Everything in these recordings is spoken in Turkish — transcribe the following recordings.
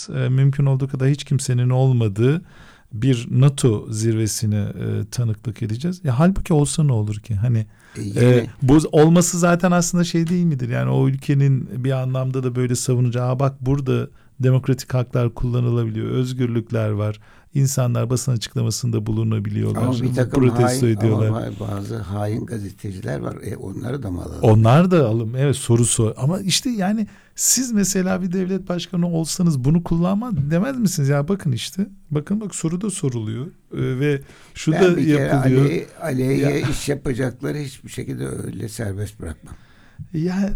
mümkün olduğu kadar hiç kimsenin olmadığı bir NATO zirvesine tanıklık edeceğiz. Ya halbuki olsa ne olur ki? Hani bu olması zaten aslında şey değil midir? Yani o ülkenin bir anlamda da böyle savunacağı, bak burada demokratik haklar kullanılabiliyor, özgürlükler var. İnsanlar basın açıklamasında bulunabiliyorlar. Ama bir takım protesto ediyorlar. ama bazı hain gazeteciler var. Onları da mı alalım? Onlar da alım. Evet, soru. Ama işte yani siz mesela bir devlet başkanı olsanız bunu kullanmaz demez misiniz? Ya bakın işte. Bak soru da soruluyor. Ve şu ben da yapılıyor. Aleyhe iş yapacakları hiçbir şekilde öyle serbest bırakmam. Yani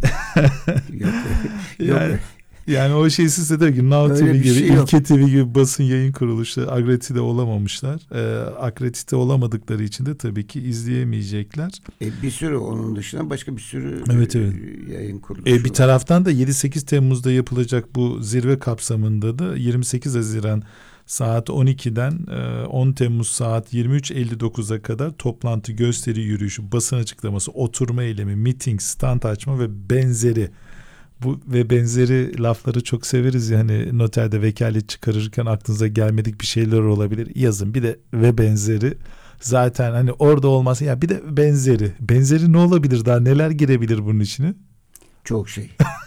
yok. Yani o şey size de ki Now TV gibi, şey İlke TV gibi basın yayın kuruluşları akredite olamamışlar. Akredite olamadıkları için de tabii ki izleyemeyecekler. Bir sürü onun dışında başka bir sürü evet. yayın kuruluşu bir taraftan da 7-8 Temmuz'da yapılacak bu zirve kapsamında da 28 Haziran saat 12'den 10 Temmuz saat 23.59'a kadar toplantı, gösteri, yürüyüşü, basın açıklaması, oturma eylemi, miting, stand açma ve benzeri. Bu ve benzeri lafları çok severiz ya, hani noterde vekalet çıkarırken aklınıza gelmedik bir şeyler olabilir. Yazın bir de ve benzeri. Zaten hani orada olması, ya bir de benzeri ne olabilir, daha neler girebilir bunun içine? Çok şey.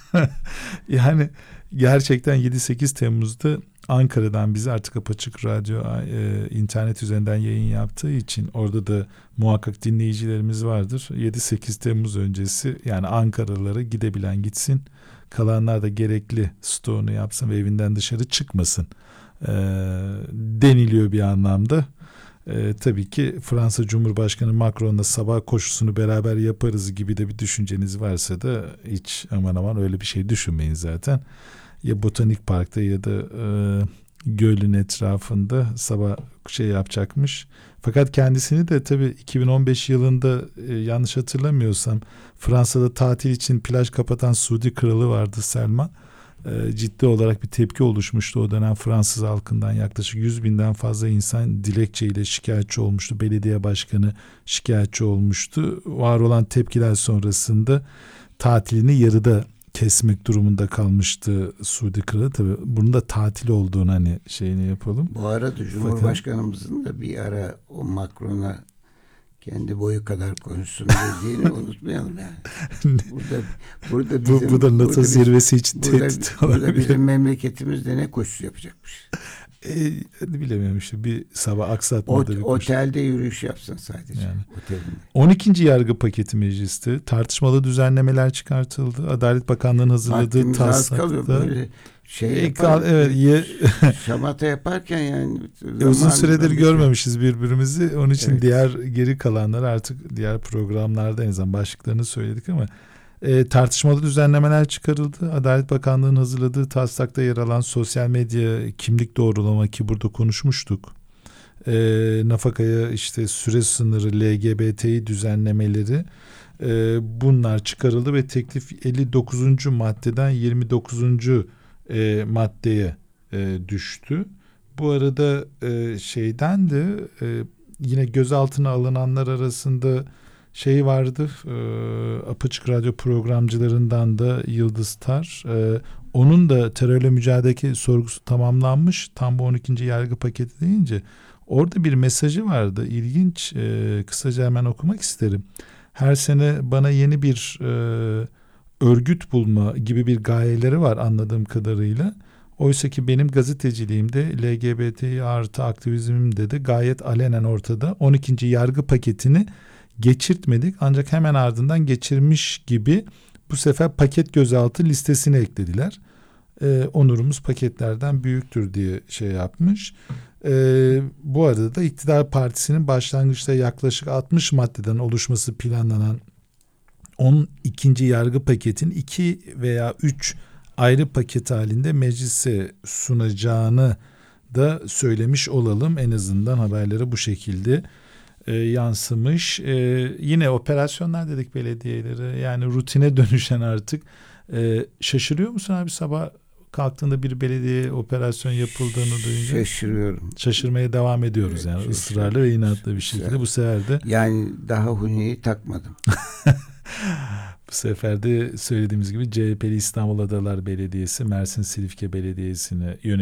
Yani gerçekten 7-8 Temmuz'da Ankara'dan bizi artık Apaçık Radyo internet üzerinden yayın yaptığı için orada da muhakkak dinleyicilerimiz vardır. 7-8 Temmuz öncesi yani Ankaralılara gidebilen gitsin. Kalanlar da gerekli stoğunu yapsın ve evinden dışarı çıkmasın deniliyor bir anlamda. Tabii ki Fransa Cumhurbaşkanı Macron'la sabah koşusunu beraber yaparız gibi de bir düşünceniz varsa da hiç aman öyle bir şey düşünmeyin zaten. Ya Botanik Park'ta ya da gölün etrafında sabah şey yapacakmış. Fakat kendisini de tabii 2015 yılında yanlış hatırlamıyorsam Fransa'da tatil için plaj kapatan Suudi kralı vardı, Selman. Ciddi olarak bir tepki oluşmuştu o dönem Fransız halkından. Yaklaşık 100.000'den fazla insan dilekçeyle şikayetçi olmuştu. Belediye başkanı şikayetçi olmuştu. Var olan tepkiler sonrasında tatilini yarıda kesmek durumunda kalmıştı Suudi kralı. Tabii bunun da tatil olduğunu hani şeyini yapalım. Bu arada Cumhurbaşkanımızın da bir ara o Macron'a kendi boyu kadar konuşsun dediğini unutmayalım yani. Burada bizim, bu da NATO zirvesi için tehdit olabilir. Burada bizim memleketimizde ne koşusu yapacakmış? Bilemiyorum işte, bir sabah aksatmadı. Otelde yürüyüş yapsın sadece. Yani. Otelinde. 12. yargı paketi mecliste tartışmalı düzenlemeler çıkartıldı. Adalet Bakanlığı'nın hazırladığı taslakta. Şamata yaparken yani uzun süredir görmemişiz birbirimizi. Onun için diğer geri kalanlar artık diğer programlarda en azından başlıklarını söyledik ama tartışmalı düzenlemeler çıkarıldı. Adalet Bakanlığı'nın hazırladığı taslakta yer alan sosyal medya kimlik doğrulama, ki burada konuşmuştuk. Nafakaya işte süre sınırı, LGBTİ düzenlemeleri, bunlar çıkarıldı ve teklif 59. maddeden 29. maddeye düştü. Bu arada şeyden de yine gözaltına alınanlar arasında şey vardı, Apaçık Radyo programcılarından da Yıldız Tar. Onun da terörle mücadele sorgusu tamamlanmış. Tam bu 12. yargı paketi deyince orada bir mesajı vardı. İlginç. Kısaca hemen okumak isterim. Her sene bana yeni bir örgüt bulma gibi bir gayeleri var anladığım kadarıyla. Oysa ki benim gazeteciliğimde LGBT artı aktivizmimde de gayet alenen ortada. 12. yargı paketini geçirtmedik ancak hemen ardından geçirmiş gibi bu sefer paket gözaltı listesine eklediler. Onurumuz paketlerden büyüktür diye şey yapmış. Bu arada da iktidar partisinin başlangıçta yaklaşık 60 maddeden oluşması planlanan 12. yargı paketin 2 veya 3 ayrı paket halinde meclise sunacağını da söylemiş olalım. En azından haberlere bu şekilde yansımış. Yine operasyonlar dedik belediyelere, yani rutine dönüşen artık. Şaşırıyor musun abi sabah kalktığında bir belediye operasyon yapıldığını duyunca? Şaşırıyorum. Şaşırmaya devam ediyoruz evet, yani ısrarlı ve inatlı bir şekilde bu sefer de. Yani daha huniyi takmadım. Bu sefer de söylediğimiz gibi CHP'li İstanbul Adalar Belediyesi, Mersin Silifke Belediyesi'ne